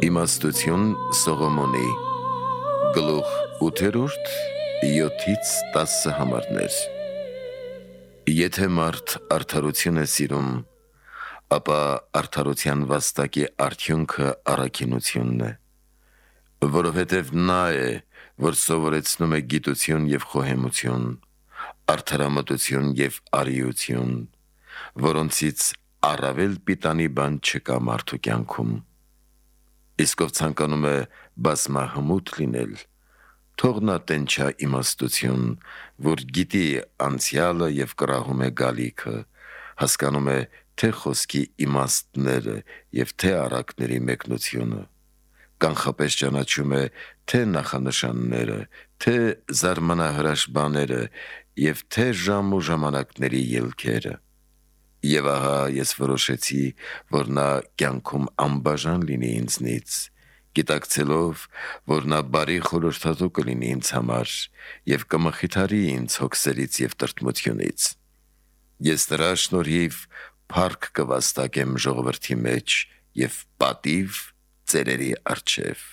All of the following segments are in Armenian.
Իմաստություն Սողոմոնի գլուխ 8-րդ 7-ից 10 համարներ։ Եթե մարդ արդարություն է սիրում, ապա արդարության վաստակի արդյունքը առաքինությունն է, որովհետև նա է, որ սովորեցնում է գիտություն և խոհեմություն, արդարամտություն և արիություն, որոնցից առավել պիտանի բան չկա մարդու կյանքում։ Իսկ ով ցանկանում է բազմահմուտ լինել, թող նա տենչա իմաստություն, որ գիտի անցյալը և կռահում է գալիքը, հասկանում է թե խոսքի իմաստները և թե առակների մեկնությունը, կանխապես ճանաչում է թե նախանշանները, թե զարմանահրաշ բաները և թե ժամ ու ժամանակների ելքերը։ Եվ ահա ես որոշեցի, որ նա կյանքում անբաժան լինի ինձնից, գիտակցելով, որ նա բարի խորհրդատու կլինի ինձ համար և կմխիթարի ինձ հոգսերից և տրտմությունից։ Ես նրա շնորհիվ փառք կվաստակեմ ժողովրդի մեջ և պատիվ ծերերի առջև։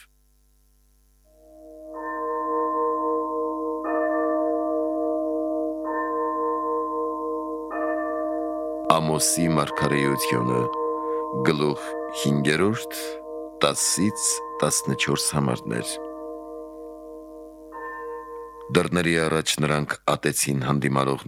Ամոսի մարգարեությունը գլուխ 5-րդ 10-ից 14 համարներ։ Դռների առաջ նրանք ատեցին հանդիմարող